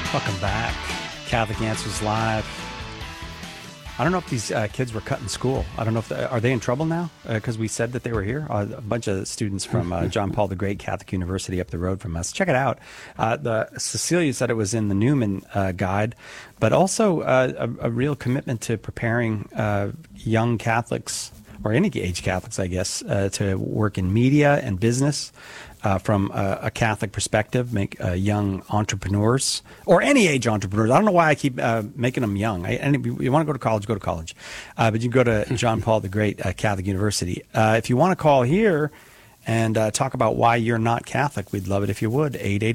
Welcome back. Catholic Answers Live. I don't know if these kids were cut in school. I don't know if are they in trouble now because we said that they were here. A bunch of students from John Paul the Great Catholic University up the road from us. Check it out. Cecilia said it was in the Newman Guide, but also a real commitment to preparing young Catholics, or any age Catholics, I guess, to work in media and business from a Catholic perspective, make young entrepreneurs, or any age entrepreneurs. I don't know why I keep making them young. You want to go to college, go to college. But you can go to John Paul the Great Catholic University. If you want to call here and talk about why you're not Catholic, we'd love it if you would.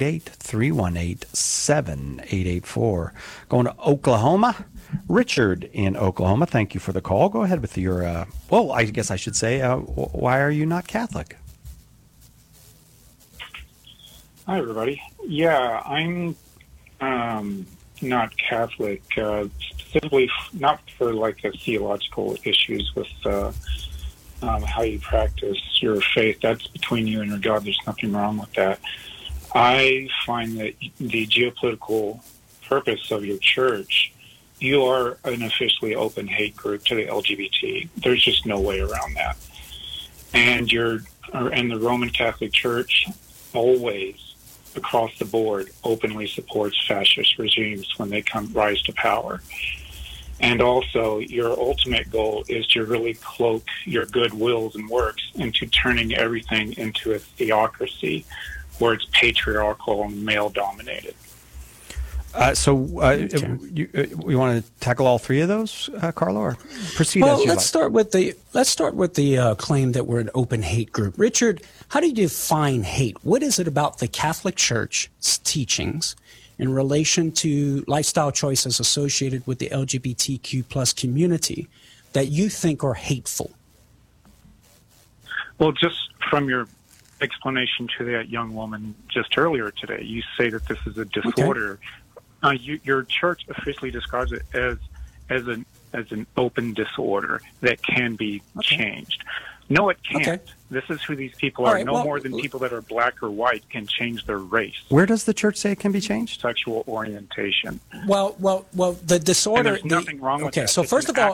888-318-7884. Going to Oklahoma. Richard in Oklahoma, thank you for the call. Go ahead with your, well, I guess I should say, why are you not Catholic? Hi, everybody. Yeah, I'm not Catholic, specifically not for like theological issues with how you practice your faith. That's between you and your God. There's nothing wrong with that. I find that the geopolitical purpose of your church, you are an officially open hate group to the LGBT. There's just no way around that. And the Roman Catholic Church always, across the board, openly supports fascist regimes when they rise to power. And also, your ultimate goal is to really cloak your good wills and works into turning everything into a theocracy where it's patriarchal and male-dominated. We want to tackle all three of those, Carlo, or proceed well, as you let's start with the claim that we're an open hate group. Richard, how do you define hate? What is it about the Catholic Church's teachings in relation to lifestyle choices associated with the LGBTQ plus community that you think are hateful? Well, just from your explanation to that young woman just earlier today, you say that this is a disorder. Okay. Your church officially describes it as an open disorder that can be changed. No, it can't. Okay. This is who these people are. Right, more than people that are black or white can change their race. Where does the church say it can be changed? Sexual orientation. Well, the disorder. And there's nothing wrong with that. So first of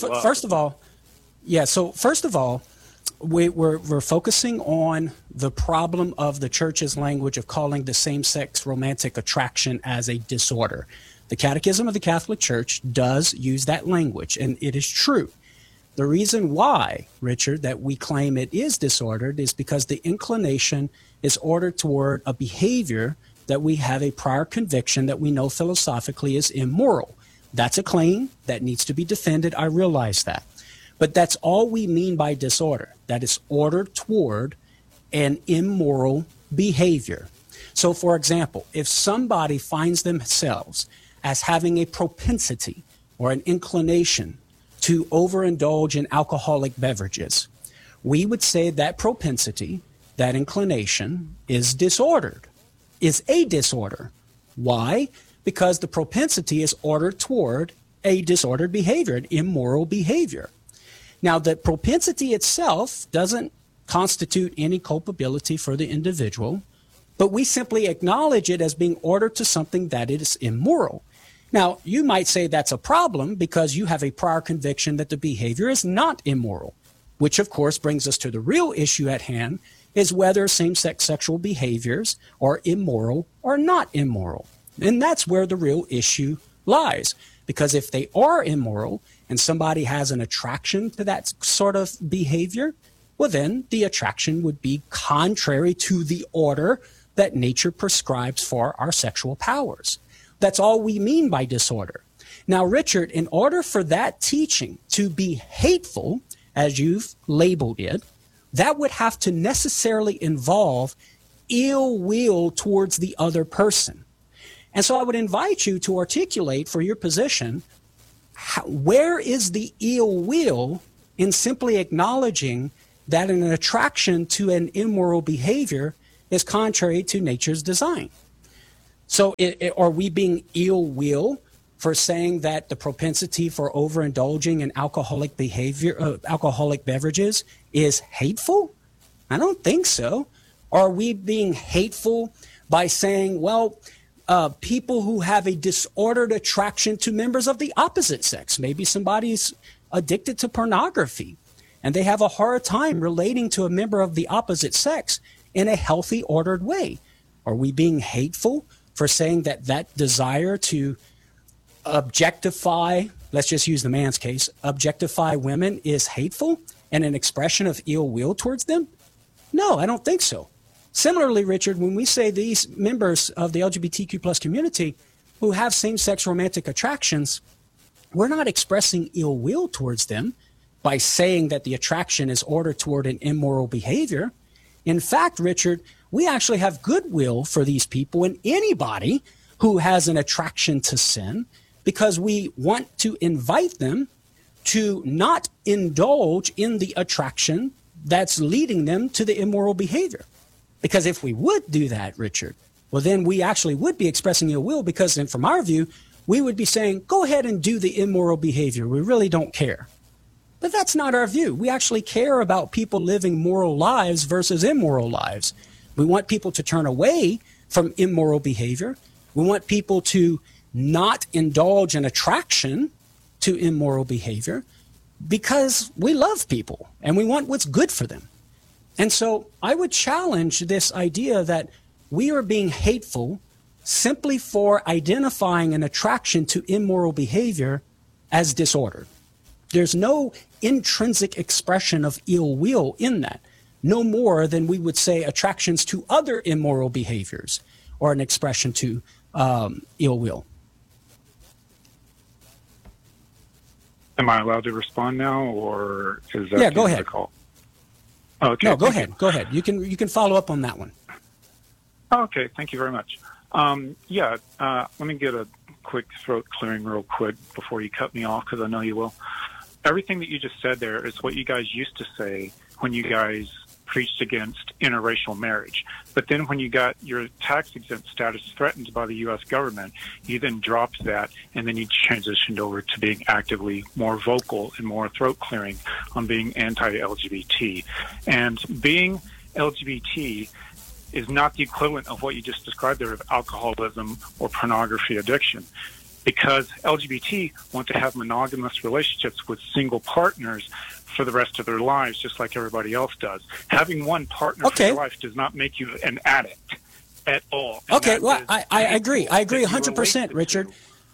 all, we're focusing on the problem of the church's language of calling the same-sex romantic attraction as a disorder. The Catechism of the Catholic Church does use that language, and it is true. The reason why, Richard, that we claim it is disordered is because the inclination is ordered toward a behavior that we have a prior conviction that we know philosophically is immoral. That's a claim that needs to be defended. I realize that. But that's all we mean by disorder, that it's ordered toward an immoral behavior. So, for example, if somebody finds themselves as having a propensity or an inclination to overindulge in alcoholic beverages, we would say that propensity, that inclination, is disordered, is a disorder. Why? Because the propensity is ordered toward a disordered behavior, an immoral behavior. Now, the propensity itself doesn't constitute any culpability for the individual, but we simply acknowledge it as being ordered to something that is immoral. Now, you might say that's a problem because you have a prior conviction that the behavior is not immoral, which of course brings us to the real issue at hand, is whether same-sex sexual behaviors are immoral or not immoral. And that's where the real issue lies. Because if they are immoral and somebody has an attraction to that sort of behavior, well, then the attraction would be contrary to the order that nature prescribes for our sexual powers. That's all we mean by disorder. Now, Richard, in order for that teaching to be hateful, as you've labeled it, that would have to necessarily involve ill will towards the other person. And so I would invite you to articulate for your position, where is the ill will in simply acknowledging that an attraction to an immoral behavior is contrary to nature's design? So are we being ill will for saying that the propensity for overindulging in alcoholic beverages is hateful? I don't think so. Are we being hateful by saying, well, people who have a disordered attraction to members of the opposite sex. Maybe somebody's addicted to pornography and they have a hard time relating to a member of the opposite sex in a healthy, ordered way. Are we being hateful for saying that that desire to objectify, let's just use the man's case, objectify women is hateful and an expression of ill will towards them? No, I don't think so. Similarly, Richard, when we say these members of the LGBTQ plus community who have same-sex romantic attractions, we're not expressing ill will towards them by saying that the attraction is ordered toward an immoral behavior. In fact, Richard, we actually have goodwill for these people and anybody who has an attraction to sin, because we want to invite them to not indulge in the attraction that's leading them to the immoral behavior. Because if we would do that, Richard, well, then we actually would be expressing ill will, because then from our view, we would be saying, go ahead and do the immoral behavior. We really don't care. But that's not our view. We actually care about people living moral lives versus immoral lives. We want people to turn away from immoral behavior. We want people to not indulge in attraction to immoral behavior because we love people and we want what's good for them. And so I would challenge this idea that we are being hateful simply for identifying an attraction to immoral behavior as disordered. There's no intrinsic expression of ill will in that, no more than we would say attractions to other immoral behaviors or an expression to ill will. Am I allowed to respond now, or is that Yeah, go ahead. the call? Okay. No, go ahead. Go ahead. You can follow up on that one. Okay, thank you very much. Let me get a quick throat clearing real quick before you cut me off, because I know you will. Everything that you just said there is what you guys used to say when you guys preached against interracial marriage. But then when you got your tax-exempt status threatened by the U.S. government, you then dropped that, and then you transitioned over to being actively more vocal and more throat-clearing on being anti-LGBT. And being LGBT is not the equivalent of what you just described there of alcoholism or pornography addiction, because LGBT want to have monogamous relationships with single partners for the rest of their lives, just like everybody else does. Having one partner for your life does not make you an addict at all. And okay, well, I agree. I agree 100%, Richard.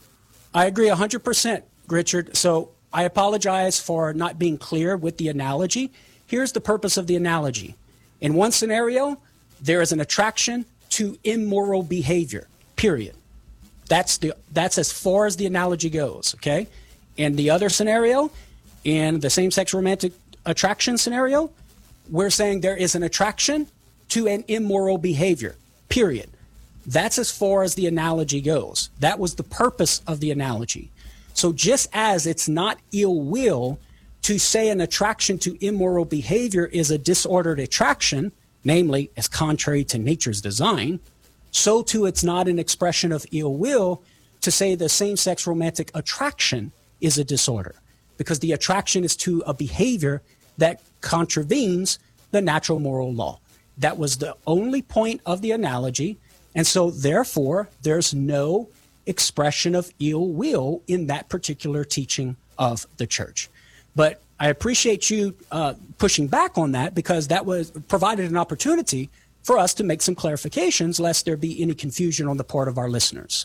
I agree 100%, Richard. So I apologize for not being clear with the analogy. Here's the purpose of the analogy. In one scenario, there is an attraction to immoral behavior, period. That's as far as the analogy goes, okay? In the other scenario, in the same-sex romantic attraction scenario, we're saying there is an attraction to an immoral behavior, period. That's as far as the analogy goes. That was the purpose of the analogy. So just as it's not ill will to say an attraction to immoral behavior is a disordered attraction, namely, as contrary to nature's design, so too it's not an expression of ill will to say the same-sex romantic attraction is a disorder, because the attraction is to a behavior that contravenes the natural moral law. That was the only point of the analogy, and so therefore there's no expression of ill will in that particular teaching of the church. But I appreciate you pushing back on that, because that was provided an opportunity for us to make some clarifications, lest there be any confusion on the part of our listeners.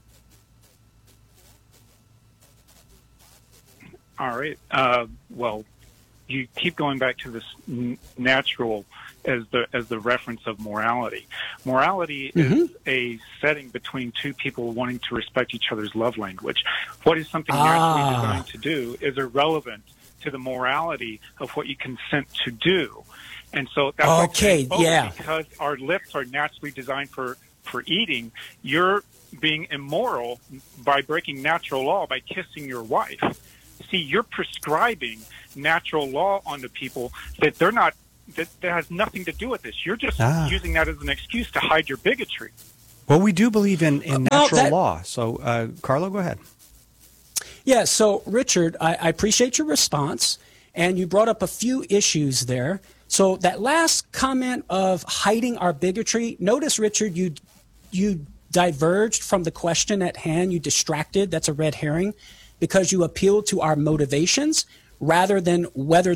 All right. Well, you keep going back to this natural as the reference of morality. Morality is a setting between two people wanting to respect each other's love language. What is something naturally designed to do is irrelevant to the morality of what you consent to do. And so that's because our lips are naturally designed for eating, you're being immoral by breaking natural law by kissing your wife. See, you're prescribing natural law onto people that they're not, that has nothing to do with this. You're just using that as an excuse to hide your bigotry. Well, we do believe in natural law. So, Carlo, go ahead. Yeah, so, Richard, I appreciate your response, and you brought up a few issues there. So that last comment of hiding our bigotry, notice, Richard, you diverged from the question at hand. You distracted. That's a red herring, because you appealed to our motivations rather than whether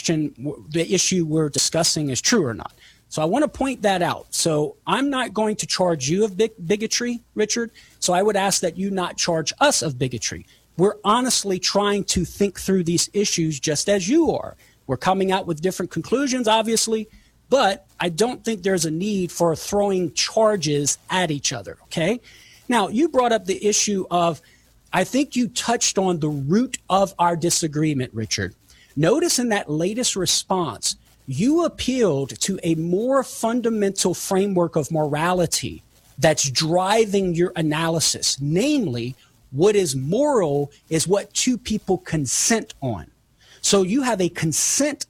the issue we're discussing is true or not. So I want to point that out. So I'm not going to charge you of bigotry, Richard. So I would ask that you not charge us of bigotry. We're honestly trying to think through these issues just as you are. We're coming out with different conclusions, obviously, but I don't think there's a need for throwing charges at each other, okay? Now, you brought up the issue of, I think you touched on the root of our disagreement, Richard. Notice in that latest response, you appealed to a more fundamental framework of morality that's driving your analysis. Namely, what is moral is what two people consent on. So you have a consent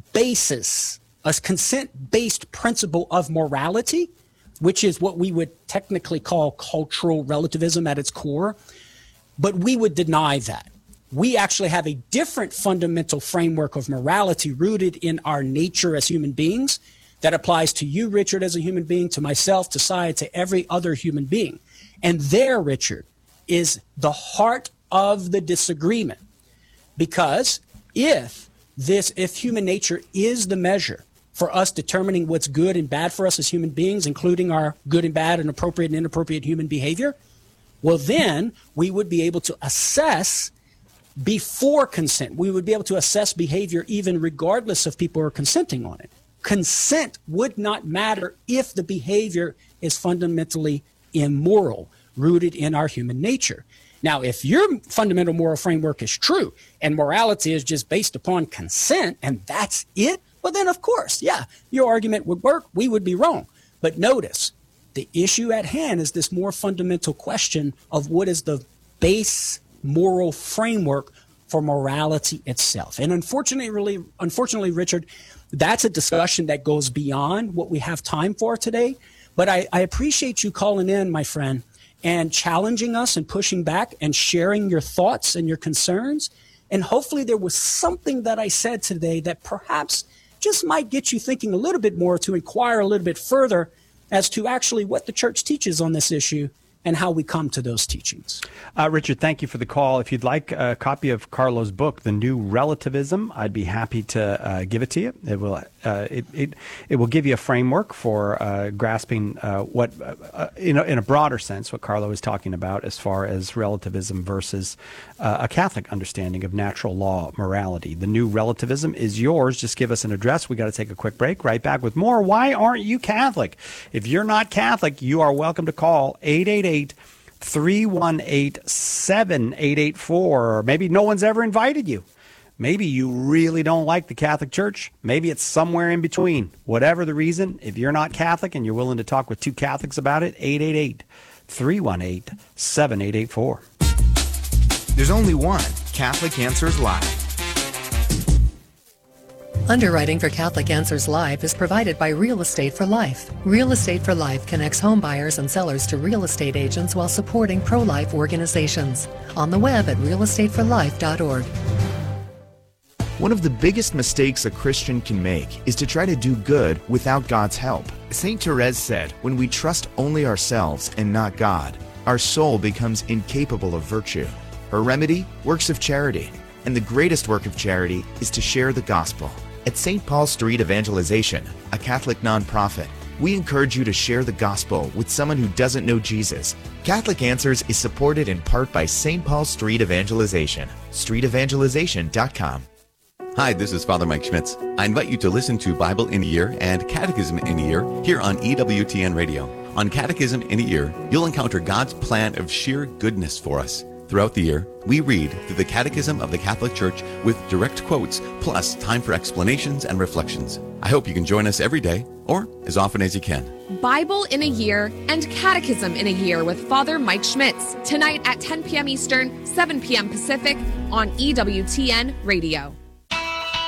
basis, a consent-based principle of morality, which is what we would technically call cultural relativism at its core. But we would deny that. We actually have a different fundamental framework of morality rooted in our nature as human beings that applies to you, Richard, as a human being, to myself, to Sia, to every other human being. And there, Richard, is the heart of the disagreement. Because if human nature is the measure for us determining what's good and bad for us as human beings, including our good and bad and appropriate and inappropriate human behavior, well, then we would be able to assess before consent. We would be able to assess behavior even regardless of people are consenting on it. Consent would not matter if the behavior is fundamentally immoral, rooted in our human nature. Now, if your fundamental moral framework is true and morality is just based upon consent and that's it, well, then, of course, yeah, your argument would work. We would be wrong. But notice, the issue at hand is this more fundamental question of what is the base moral framework for morality itself. And unfortunately, Richard, that's a discussion that goes beyond what we have time for today. But I appreciate you calling in, my friend, and challenging us and pushing back and sharing your thoughts and your concerns. And hopefully there was something that I said today that perhaps just might get you thinking a little bit more, to inquire a little bit further as to actually what the church teaches on this issue and how we come to those teachings. Richard, thank you for the call. If you'd like a copy of Carlo's book, The New Relativism, I'd be happy to give it to you. It will it will give you a framework for grasping what, in a broader sense, what Carlo is talking about as far as relativism versus a Catholic understanding of natural law morality. The New Relativism is yours. Just give us an address. We got to take a quick break. Right back with more. Why aren't you Catholic? If you're not Catholic, you are welcome to call 888-318-7884. Or maybe no one's ever invited you. Maybe you really don't like the Catholic Church. Maybe it's somewhere in between. Whatever the reason, if you're not Catholic and you're willing to talk with two Catholics about it, 888-318-7884. There's only one Catholic Answers Live. Underwriting for Catholic Answers Live is provided by Real Estate for Life. Real Estate for Life connects home buyers and sellers to real estate agents while supporting pro-life organizations. On the web at realestateforlife.org. One of the biggest mistakes a Christian can make is to try to do good without God's help. St. Therese said, when we trust only ourselves and not God, our soul becomes incapable of virtue. Her remedy? Works of charity. And the greatest work of charity is to share the gospel. At St. Paul Street Evangelization, a Catholic nonprofit, we encourage you to share the gospel with someone who doesn't know Jesus. Catholic Answers is supported in part by St. Paul Street Evangelization, streetevangelization.com. Hi, this is Father Mike Schmitz. I invite you to listen to Bible in a Year and Catechism in a Year here on EWTN Radio. On Catechism in a Year, you'll encounter God's plan of sheer goodness for us. Throughout the year, we read through the Catechism of the Catholic Church with direct quotes, plus time for explanations and reflections. I hope you can join us every day, or as often as you can. Bible in a Year and Catechism in a Year with Father Mike Schmitz, tonight at 10 p.m. Eastern, 7 p.m. Pacific on EWTN Radio.